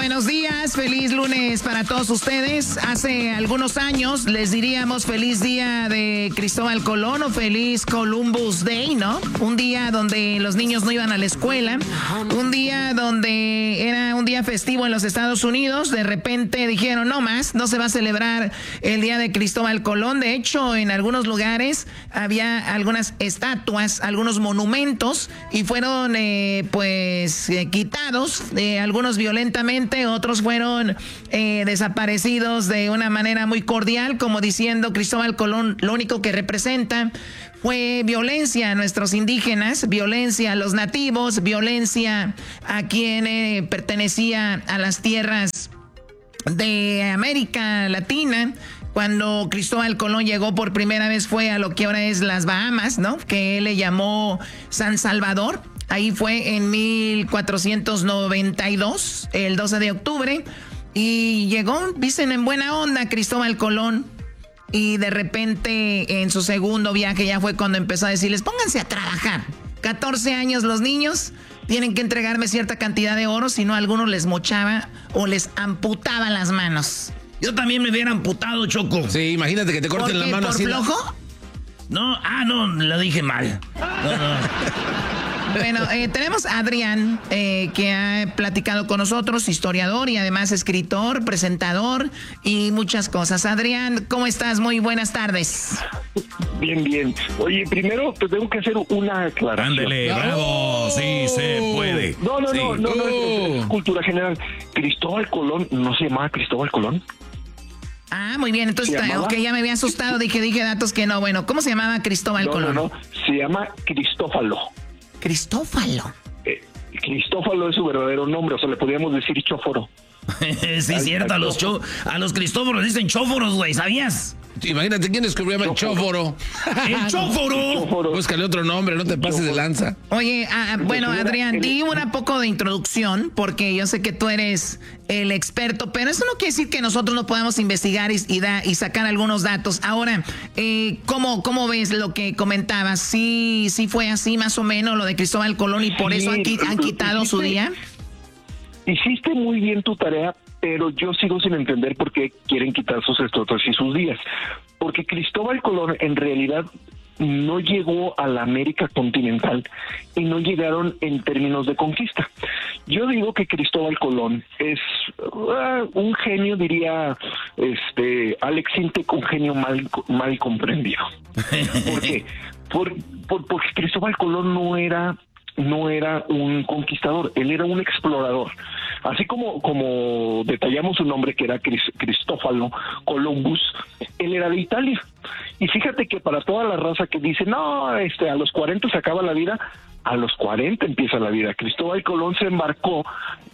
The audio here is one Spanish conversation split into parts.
Buenos días, feliz lunes para todos ustedes. Hace algunos años les diríamos feliz día de Cristóbal Colón o feliz Columbus Day, ¿no? Un día donde los niños no iban a la escuela, un día donde era un día festivo en los Estados Unidos. De repente dijeron, no más, no se va a celebrar el día de Cristóbal Colón. De hecho, en algunos lugares había algunas estatuas, algunos monumentos y fueron quitados, algunos violentamente. Otros fueron desaparecidos de una manera muy cordial, como diciendo Cristóbal Colón lo único que representa fue violencia a nuestros indígenas, violencia a los nativos, violencia a quien pertenecía a las tierras de América Latina. Cuando Cristóbal Colón llegó por primera vez fue a lo que ahora es las Bahamas, ¿no? Que él le llamó San Salvador. Ahí fue en 1492, el 12 de octubre, y llegó, dicen, en buena onda Cristóbal Colón. Y de repente, en su segundo viaje, ya fue cuando empezó a decirles, pónganse a trabajar. 14 años los niños, tienen que entregarme cierta cantidad de oro, si no algunos les mochaba o les amputaba las manos. Yo también me hubiera amputado, Choco. Sí, imagínate que te corten la mano así. ¿Por flojo? No, lo dije mal. No. Bueno, tenemos a Adrián, que ha platicado con nosotros, historiador y además escritor, presentador y muchas cosas. Adrián, ¿cómo estás? Muy buenas tardes. Bien, bien. Oye, primero te tengo que hacer una aclaración. Ándele, bravo, sí se puede. No, es cultura general. Cristóbal Colón, ¿no se llamaba Cristóbal Colón? Ah, muy bien, entonces, okay, ya me había asustado, dije datos que no. Bueno, ¿cómo se llamaba Cristóbal Colón? No, se llama Cristófalo. Cristófalo. Cristófalo es su verdadero nombre, o sea, le podríamos decir Chóforo. Sí, cierto, a los Cristóforos dicen chóforos, güey, ¿sabías? Imagínate quién descubrió el chóforo. ¡El chóforo! Búscale otro nombre, no te pases de lanza. Oye, bueno, Adrián, di una poco de introducción, porque yo sé que tú eres el experto, pero eso no quiere decir que nosotros no podamos investigar y sacar algunos datos. Ahora, ¿cómo ves lo que comentabas? ¿Sí fue así más o menos lo de Cristóbal Colón y por eso han quitado su día? Hiciste muy bien tu tarea, pero yo sigo sin entender por qué quieren quitar sus estatuas y sus días. Porque Cristóbal Colón en realidad no llegó a la América continental y no llegaron en términos de conquista. Yo digo que Cristóbal Colón es un genio, diría Alex Sintek, un genio mal comprendido. ¿Por qué? Porque Cristóbal Colón no era un conquistador, él era un explorador. Así como detallamos su nombre, que era Cristófalo Columbus, él era de Italia. Y fíjate que para toda la raza que dice, no, a los 40 se acaba la vida, a los 40 empieza la vida. Cristóbal Colón se embarcó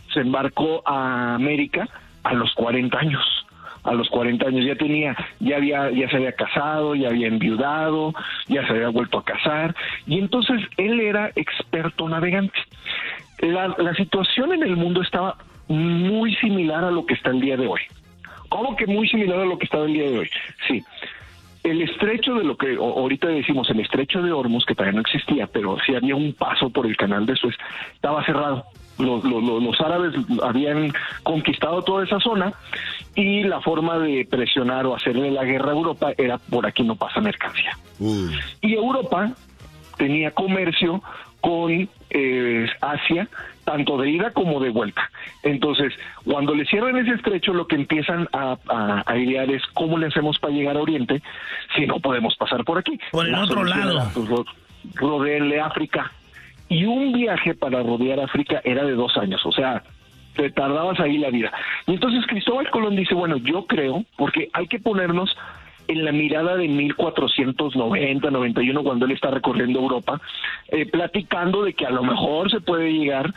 a América a los 40 años. A los 40 años ya se había casado, ya había enviudado, ya se había vuelto a casar, y entonces él era experto navegante. La situación en el mundo estaba muy similar a lo que está el día de hoy. ¿Cómo que muy similar a lo que estaba el día de hoy? Sí. El estrecho de lo que ahorita decimos, el estrecho de Hormuz, que todavía no existía, pero sí había un paso por el canal de Suez, estaba cerrado. Los árabes habían conquistado toda esa zona y la forma de presionar o hacerle la guerra a Europa era por aquí no pasa mercancía. Y Europa tenía comercio con Asia, tanto de ida como de vuelta. Entonces, cuando le cierran ese estrecho, lo que empiezan a idear es cómo le hacemos para llegar a Oriente si no podemos pasar por aquí. Por el otro lado. Rodearle África. Y un viaje para rodear África era de 2 años, o sea, te tardabas ahí la vida. Y entonces Cristóbal Colón dice, bueno, yo creo, porque hay que ponernos en la mirada de 1490, 91, cuando él está recorriendo Europa, platicando de que a lo mejor se puede llegar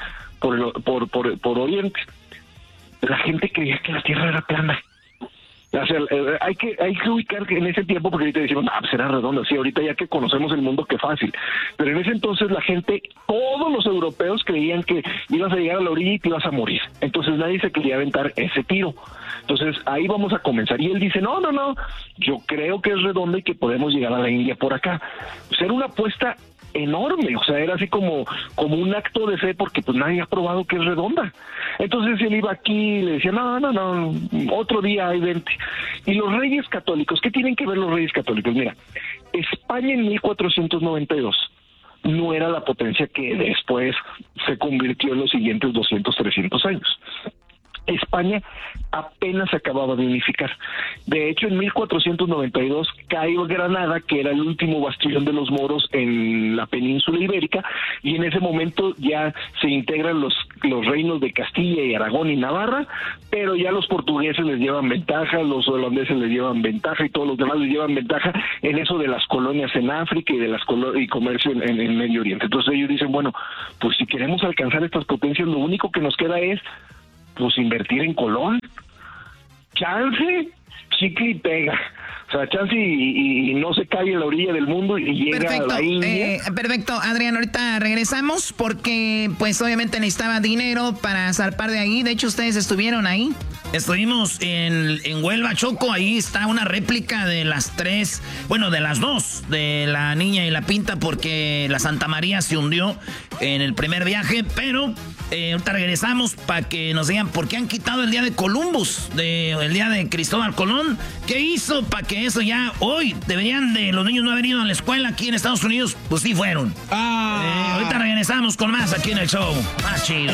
por Oriente. La gente creía que la Tierra era plana. O sea, hay que ubicar que en ese tiempo, porque ahorita decimos, pues era redondo, sí, ahorita ya que conocemos el mundo, qué fácil. Pero en ese entonces la gente, todos los europeos creían que ibas a llegar a la orilla y te ibas a morir. Entonces nadie se quería aventar ese tiro. Entonces ahí vamos a comenzar. Y él dice, no, yo creo que es redonda y que podemos llegar a la India por acá. Pues era una apuesta enorme, o sea, era así como un acto de fe, porque pues nadie ha probado que es redonda. Entonces él iba aquí y le decía, no, otro día hay 20. Y los reyes católicos, ¿qué tienen que ver los reyes católicos? Mira, España en 1492 no era la potencia que después se convirtió en los siguientes 200, 300 años. España apenas acababa de unificar. De hecho, en 1492 cae Granada, que era el último bastión de los moros en la península ibérica, y en ese momento ya se integran los reinos de Castilla y Aragón y Navarra, pero ya los portugueses les llevan ventaja, los holandeses les llevan ventaja y todos los demás les llevan ventaja en eso de las colonias en África y de las y comercio en Medio Oriente. Entonces ellos dicen, bueno, pues si queremos alcanzar estas potencias, lo único que nos queda es pues invertir en Colón. Chance, chicle y pega. O sea, chance y no se cae en la orilla del mundo y llega a la India. Perfecto, Adrián, ahorita regresamos porque pues obviamente necesitaba dinero para zarpar de ahí. De hecho, ustedes estuvieron ahí. Estuvimos en Huelva, Choco. Ahí está una réplica de las tres, bueno, de las dos, de la Niña y la Pinta, porque la Santa María se hundió en el primer viaje. Pero ahorita regresamos para que nos digan por qué han quitado el día de Columbus, el día de Cristóbal Colón. ¿Qué hizo para que eso ya hoy deberían de los niños no haber ido a la escuela aquí en Estados Unidos? Pues sí fueron. Ahorita regresamos con más aquí en el show. Más chido.